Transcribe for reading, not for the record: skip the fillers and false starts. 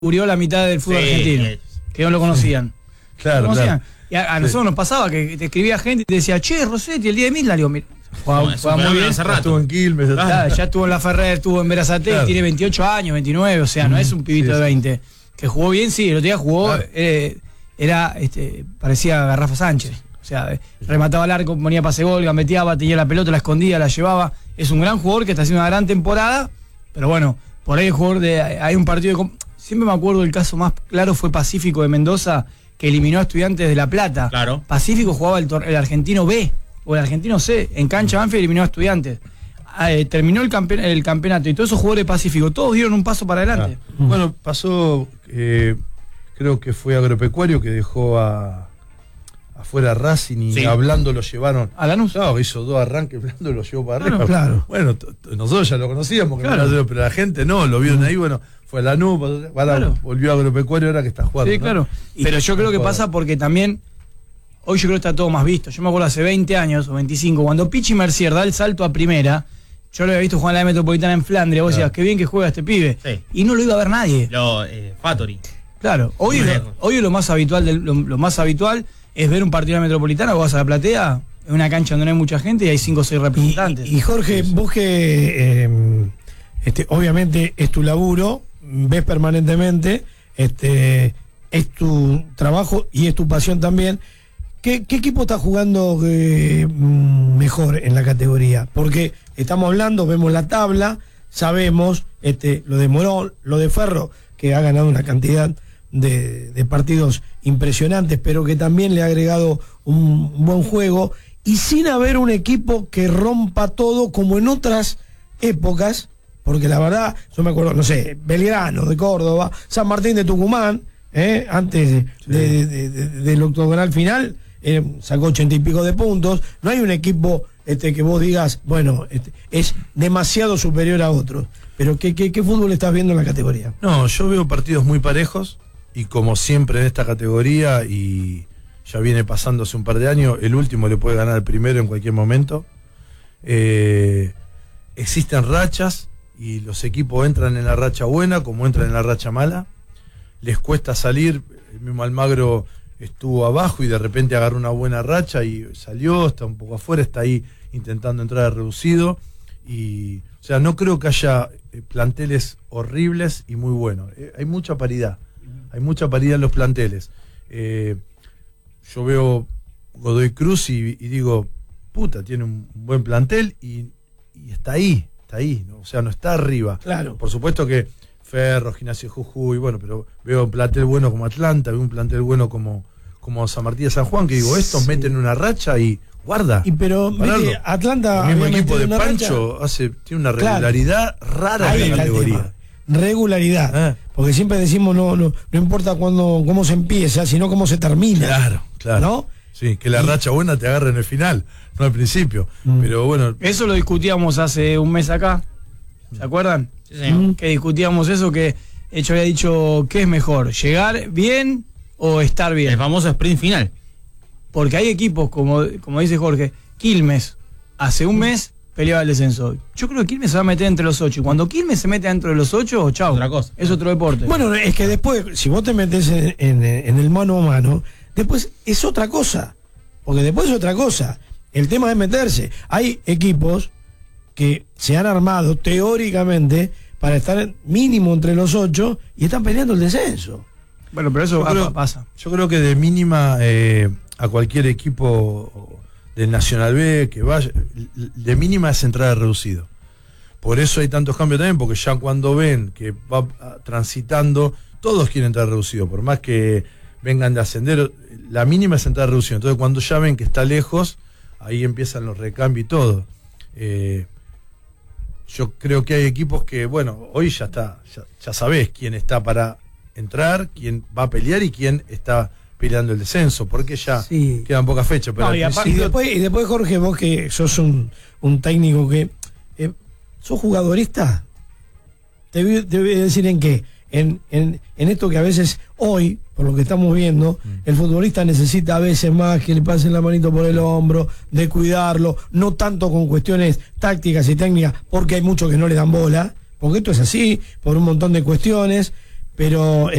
murió la mitad del fútbol argentino, que no lo conocían. Claro, ¿No lo conocían? claro. Y a nosotros nos pasaba que te escribía gente y te decía, che, Rossetti, el día de Midland, digo, juega muy bien. Estuvo en Quilmes. Claro, ya estuvo en La Ferrer, estuvo en Berazategui, claro. Tiene 28 años, 29, o sea, no es un pibito de 20. Que jugó bien, sí, el otro día jugó, claro. Parecía Garrafa Sánchez. O sea, remataba al arco, ponía pase gol, gambeteaba, tenía la pelota, la escondía, la llevaba. Es un gran jugador que está haciendo una gran temporada, pero bueno, por ahí el jugador hay un partido de... Siempre me acuerdo el caso más claro fue Pacífico de Mendoza, que eliminó a Estudiantes de La Plata. Claro. Pacífico jugaba el argentino B o el argentino C, en cancha Banfield eliminó a Estudiantes. Terminó el campeonato y todos esos jugadores de Pacífico, todos dieron un paso para adelante. Bueno, pasó, creo que fue Agropecuario que dejó afuera Racing y hablando lo llevaron a Lanús. No, hizo 2 arranques, hablando lo llevó para arriba. Claro. Bueno, nosotros ya lo conocíamos, claro. Pero la gente no, lo vieron ahí, bueno, fue a Lanús, volvió a Agropecuario ahora que está jugando. Sí, ¿no? Claro. Pero yo creo que pasa porque también, hoy yo creo que está todo más visto. Yo me acuerdo hace 20 años o 25, cuando Pichi Mercier da el salto a primera, yo lo había visto jugar en la Metropolitana en Flandria, vos decías, qué bien que juega este pibe. Sí. Y no lo iba a ver nadie. Fattori. Claro, hoy lo más habitual lo más habitual es ver un partido de la Metropolitana, vos vas a la platea, en una cancha donde no hay mucha gente y hay 5 o 6 representantes. Y Jorge, vos que obviamente es tu laburo, ves permanentemente, es tu trabajo y es tu pasión también. ¿Qué equipo está jugando mejor en la categoría? Porque estamos hablando, vemos la tabla, sabemos lo de Morón, lo de Ferro, que ha ganado una cantidad de partidos impresionantes, pero que también le ha agregado un buen juego, y sin haber un equipo que rompa todo como en otras épocas, porque la verdad, yo me acuerdo, no sé, Belgrano de Córdoba, San Martín de Tucumán, antes del octogonal final, sacó 80 y pico de puntos. No hay un equipo que vos digas, bueno, es demasiado superior a otros. Pero ¿qué fútbol estás viendo en la categoría? No, yo veo partidos muy parejos, y como siempre en esta categoría, y ya viene pasando hace un par de años, el último le puede ganar al primero en cualquier momento. Existen rachas, y los equipos entran en la racha buena como entran en la racha mala. Les cuesta salir. El mismo Almagro estuvo abajo y de repente agarró una buena racha y salió, está un poco afuera, está ahí intentando entrar a reducido. Y, o sea, no creo que haya planteles horribles y muy buenos. Hay mucha paridad. Hay mucha paridad en los planteles. Yo veo Godoy Cruz y digo, puta, tiene un buen plantel y está ahí, ¿no? O sea, no está arriba. Claro. Por supuesto que Ferro, Gimnasia Jujuy, bueno, pero veo un plantel bueno como Atlanta, veo un plantel bueno como San Martín de San Juan, que digo, estos meten una racha y guarda. Y pero Atlanta, el mismo equipo de Pancho tiene una regularidad rara en la categoría. Regularidad, porque siempre decimos no importa cómo se empieza, sino cómo se termina. Claro, ¿no? Sí, que la racha buena te agarre en el final, no al principio. Pero bueno, eso lo discutíamos hace un mes acá, ¿se acuerdan? Sí. Que discutíamos eso, que yo había dicho, ¿qué es mejor? ¿Llegar bien o estar bien? El famoso sprint final. Porque hay equipos, como dice Jorge, Quilmes, hace un mes peleaba el descenso. Yo creo que Quilmes se va a meter entre los 8. Y cuando Quilmes se mete dentro de los 8, chao. Otra cosa. Es otro deporte. Bueno, es que después, si vos te metes en el mano a mano, después es otra cosa. Porque después es otra cosa. El tema es meterse. Hay equipos que se han armado teóricamente para estar mínimo entre los 8 y están peleando el descenso. Bueno, pero eso pasa. Yo creo que de mínima a cualquier equipo del Nacional B que vaya, de mínima es entrar reducido. Por eso hay tantos cambios también, porque ya cuando ven que va transitando, todos quieren entrar reducido, por más que vengan de ascender, la mínima es entrar reducido. Entonces cuando ya ven que está lejos, ahí empiezan los recambios y todo. Yo creo que hay equipos que, bueno, hoy ya está, ya sabés quién está para entrar, quién va a pelear y quién está peleando el descenso, porque ya quedan pocas fechas. Pero y después, Jorge, vos que sos un técnico que sos jugadorista, te voy a decir en qué. En esto que a veces hoy, por lo que estamos viendo, el futbolista necesita a veces más que le pasen la manito por el hombro, de cuidarlo, no tanto con cuestiones tácticas y técnicas, porque hay muchos que no le dan bola, porque esto es así, por un montón de cuestiones, pero